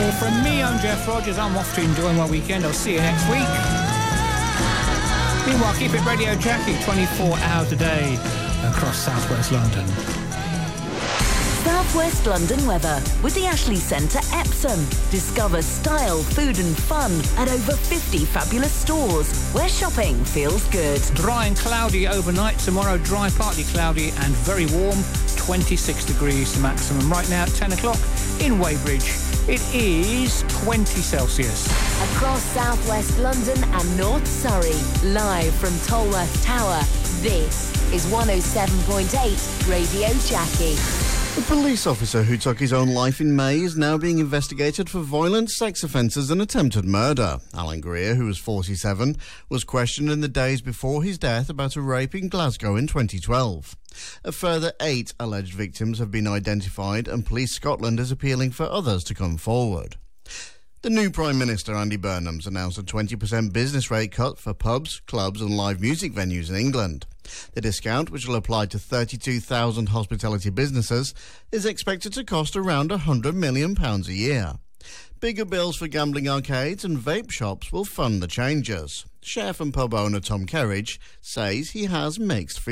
all from me. I'm Jeff Rogers. I'm off to enjoy my weekend. I'll see you next week. Meanwhile, keep it Radio Jackie 24 hours a day across southwest London. Southwest London weather with the Ashley Centre Epsom. Discover style, food and fun at over 50 fabulous stores where shopping feels good. Dry and cloudy overnight. Tomorrow, dry, partly cloudy and very warm. 26 degrees the maximum. Right now at 10 o'clock in Weybridge, it is 20 Celsius. Across southwest London and North Surrey, live from Tolworth Tower, this is 107.8 Radio Jackie. The police officer who took his own life in May is now being investigated for violent sex offences and attempted murder. Alan Greer, who was 47, was questioned in the days before his death about a rape in Glasgow in 2012. A further 8 alleged victims have been identified, and Police Scotland is appealing for others to come forward. The new Prime Minister, Andy Burnham's, announced a 20% business rate cut for pubs, clubs and live music venues in England. The discount, which will apply to 32,000 hospitality businesses, is expected to cost around £100 million a year. Bigger bills for gambling arcades and vape shops will fund the changes. Chef and pub owner Tom Kerridge says he has mixed feelings.